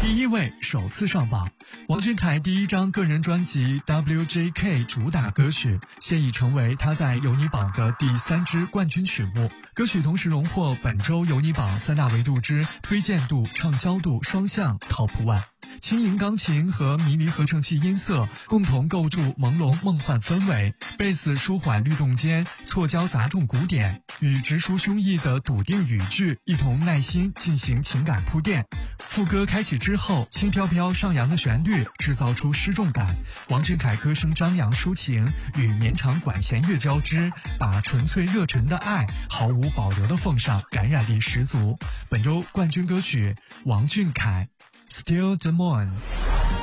第1位首次上榜，王俊凯第1张个人专辑 WJK 主打歌曲，现已成为他在有你榜的第3支冠军曲目。歌曲同时荣获本周有你榜3大维度之推荐度、畅销度双向 Top 1。轻盈钢琴和迷离合成器音色共同构筑朦胧梦幻氛围，贝斯舒缓律动间错交杂重鼓点，与直抒胸臆的笃定语句一同耐心进行情感铺垫。副歌开启之后，轻飘飘上扬的旋律制造出失重感，王俊凯歌声张扬抒情与绵长管弦乐交织，把纯粹热忱的爱毫无保留地奉上，感染力十足。本周冠军歌曲王俊凯Still the Moon。